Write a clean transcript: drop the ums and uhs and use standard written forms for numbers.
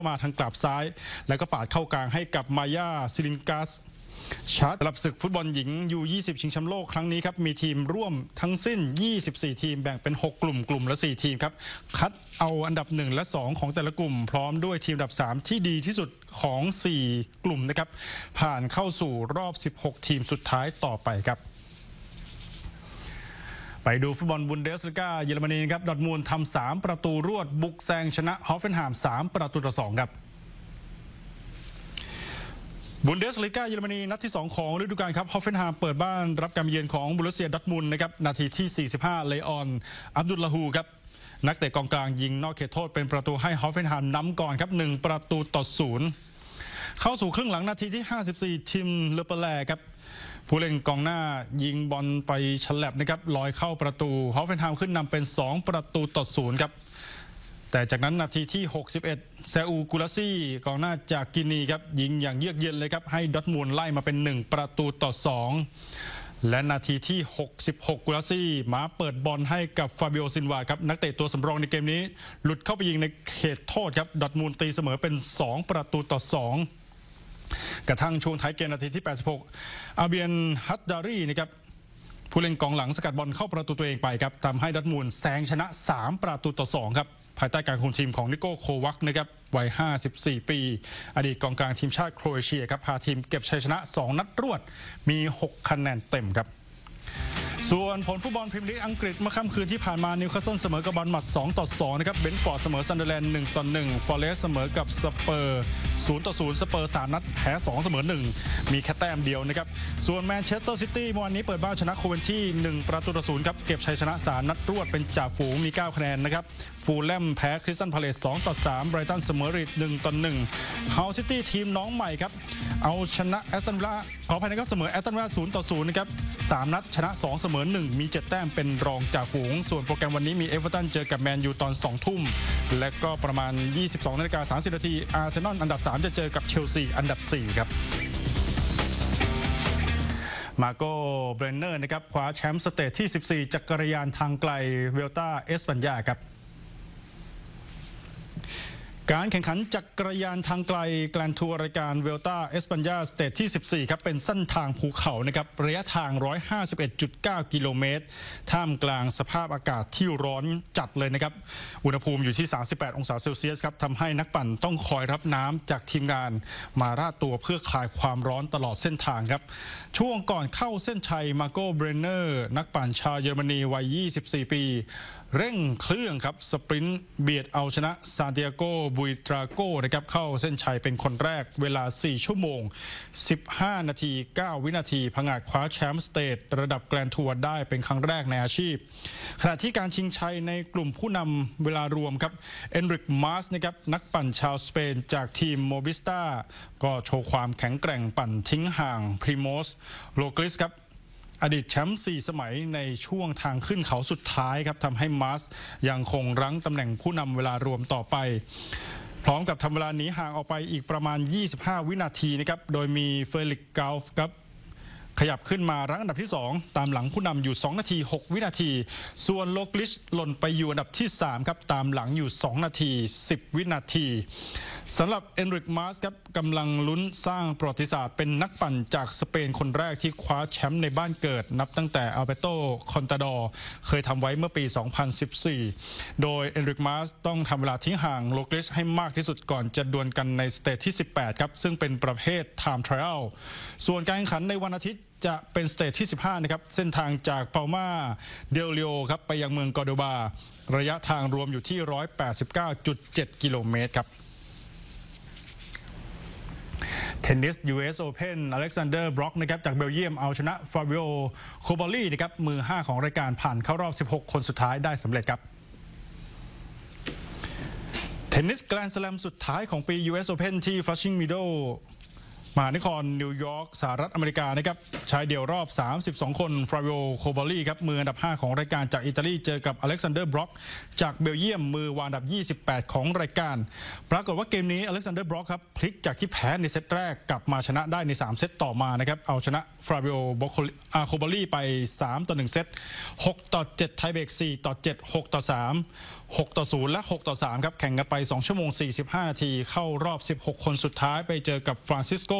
มาทางกลับซ้ายแล้วก็ปาดเข้ากลางให้กับมายาซิลินกัสชาร์ตสำหรับศึกฟุตบอลหญิงU20ชิงแชมป์โลกครั้งนี้ครับมีทีมร่วมทั้งสิ้น24ทีมแบ่งเป็น6กลุ่มละ4ทีมครับคัดเอาอันดับ1และ2ของแต่ละกลุ่มพร้อมด้วยทีมอันดับ3ที่ดีที่สุดของ4กลุ่มนะครับผ่านเข้าสู่รอบ16ทีมสุดท้ายต่อไปครับไปดูฟุตบอลบุนเดสลิก้าเยอรมนีครับดอร์ทมุนด์ทำ3ประตูรวดบุกแซงชนะฮอฟเฟนไฮม์3ประตูต่อ2ครับบุนเดสลิก้าเยอรมนีนัดที่2ของฤดูกาลครับฮอฟเฟนไฮม์เปิดบ้านรับการเยือนของบรูเซียดอร์ทมุนด์นะครับนาทีที่45เลออนอับดุลลาฮูครับนักเตะกองกลางยิงนอกเขตโทษเป็นประตูให้ฮอฟเฟนไฮม์นำก่อนครับ1ประตูต่อ0เข้าสู่ครึ่งหลังนาทีที่54ทิมเลเปแลครับผู้เล่นกองหน้ายิงบอลไปฉลับนะครับลอยเข้าประตูฮอฟเฟนไฮม์ขึ้นนำเป็น2ประตูต่อ0ครับแต่จากนั้นนาทีที่61เซอูกุลาซี่กองหน้าจากกินีครับยิงอย่างเยือกเย็นเลยครับให้ดอร์ทมุนด์ไล่มาเป็น1ประตูต่อ2และนาทีที่66กุลาซี่มาเปิดบอลให้กับฟาบิโอซินวาครับนักเตะตัวสำรองในเกมนี้หลุดเข้าไปยิงในเขตโทษครับดอร์ทมุนด์ตีเสมอเป็น2ประตูต่อ2กระทั่งช่วงท้ายเกมนาทีที่86อาเบียนฮัตดารีนะครับผู้เล่นกองหลังสกัดบอลเข้าประตูตัวเองไปครับทำให้ดอร์ทมุนด์แซงชนะ3ประตูต่อ2ครับภายใต้การคุมทีมของนิโก้โควัคนะครับวัย54ปีอดีตกองกลางทีมชาติโครเอเชียครับพาทีมเก็บชัยชนะ2นัดรวดมี6คะแนนเต็มครับส่วนผลฟุตบอลพรีเมียร์ลีกอังกฤษเมื่อค่ำคืนที่ผ่านมานิวคาสเซิลเสมอกับบอร์นมัธ2-2นะครับเบนฟอร์ดเสมอซันเดอร์แลนด์1-1ฟอเรสต์เสมอกับสเปอร์0-0สเปอร์3นัดแพ้2เสมอ1มีแค่แต้มเดียวนะครับส่วนแมนเชสเตอร์ซิตี้เมื่อวานนี้เปิดบ้านชนะโคเวนที่1ประตูต่อ0ครับเก็บชัยชนะ3นัดรวดเป็นจ่าฝูงมี9คะแนนนะครับฟูลแลมแพ้คริสตัลพาเลส2-3ไบรตันเสมอรีด1-1เฮาซิตี้ทีมน้องใหม่ครับเอาชนะแอตตันวิลล่าขออภัยนะครับเสมอแอตตันวิลล่า0-0นะครับ3นัดชนะ2เสมอ1มี7แต้มเป็นรองจ่าฝูงส่วนโปรแกรมวันนี้มีเอเวอร์ตันเจอกับแมนยูตอน2 ทุ่มและก็ประมาณ 22:30 นาทีอาร์เซนอลอันดับ3จะเจอกับเชลซีอันดับ4ครับมาโกเบรนเนอร์นะครับคว้าแชมป์สเตจที่14จักรยานทางไกลเวลต้าเอสปัญญาครับการแข่งขันจักรยานทางไกลแกรนด์ทัวร์รายการเวลต้าเอสปัญญาสเตจที่14ครับเป็นเส้นทางภูเขานะครับระยะทาง 151.9 กิโลเมตรท่ามกลางสภาพอากาศที่ร้อนจัดเลยนะครับอุณหภูมิอยู่ที่38องศาเซลเซียสครับทำให้นักปั่นต้องคอยรับน้ำจากทีมงานมาราดตัวเพื่อคลายความร้อนตลอดเส้นทางครับช่วงก่อนเข้าเส้นชัยมาโกเบรนเนอร์นักปั่นชาวเยอรมนีวัย24ปีเร่งเครื่องครับสปรินต์เบียดเอาชนะซานติอาโกบุยตราโกนะครับเข้าเส้นชัยเป็นคนแรกเวลา4ชั่วโมง15นาที9วินาทีผงาดคว้าแชมป์สเตจระดับแกรนด์ทัวร์ได้เป็นครั้งแรกในอาชีพขณะที่การชิงชัยในกลุ่มผู้นำเวลารวมครับเอนริกมาสนะครับนักปั่นชาวสเปนจากทีมโมบิสตาก็โชว์ความแข็งแกร่งปั่นทิ้งห่างพรีโมสโลกลิสครับอดีตแชมป์4สมัยในช่วงทางขึ้นเขาสุดท้ายครับทำให้มาสยังคงรั้งตำแหน่งผู้นำเวลารวมต่อไปพร้อมกับทำเวลาหนีห่างออกไปอีกประมาณ25วินาทีนะครับโดยมีเฟลิกซ์ กาลฟ์ครับขยับขึ้นมารั้งอันดับที่2ตามหลังผู้นำอยู่2นาที6วินาทีส่วนโลกลิชหล่นไปอยู่อันดับที่3ครับตามหลังอยู่2นาที10วินาทีสำหรับเอนริกมาสครับกำลังลุ้นสร้างประวัติศาสตร์เป็นนักปั่นจากสเปนคนแรกที่คว้าแชมป์ในบ้านเกิดนับตั้งแต่อัลเบโต คอนตาดอร์เคยทำไว้เมื่อปี 2014 โดยเอนริกมาสต้องทำเวลาทิ้งห่างโลกลิชให้มากที่สุดก่อนจะดวลกันในสเตจที่18ครับซึ่งเป็นประเภท Time Trial ส่วนการแข่งขันในวันอาทิตย์จะเป็นสเตจที่15นะครับเส้นทางจากเปามาเดลเรียครับไปยังเมืองกอร์โดบาระยะทางรวมอยู่ที่ 189.7 กิโลเมตรครับเทนนิส US Open อเล็กซานเดอร์บล็อกนะครับจากเบลเยียมเอาชนะฟาบิโอโคบอลลี่นะครับมือ5ของรายการผ่านเข้ารอบ16คนสุดท้ายได้สำเร็จครับเทนนิสแกรนด์สแลมสุดท้ายของปี US Open ที่ Flushing Meadows มหานครนิวยอร์กสหรัฐอเมริกานะครับชายเดี่ยวรอบ 32 คนฟราวิโอโคบอลี่ครับมืออันดับ 5 ของรายการจากอิตาลีเจอกับอเล็กซานเดอร์บล็อกจากเบลเยียมมือวางอันดับ 28 ของรายการปรากฏว่าเกมนี้อเล็กซานเดอร์บล็อกครับพลิกจากที่แพ้ในเซตแรกกลับมาชนะได้ใน3เซตต่อมานะครับเอาชนะฟราวิโอโคบอลี่ไป3-1 เซต6-7ไทยเบรก4-7 6-3 6-0 และ 6-3 ครับแข่งกันไป2 ชั่วโมง 45 นาทีเข้ารอบ 16 คนสุดท้ายไปเจอกับฟรานซิสโก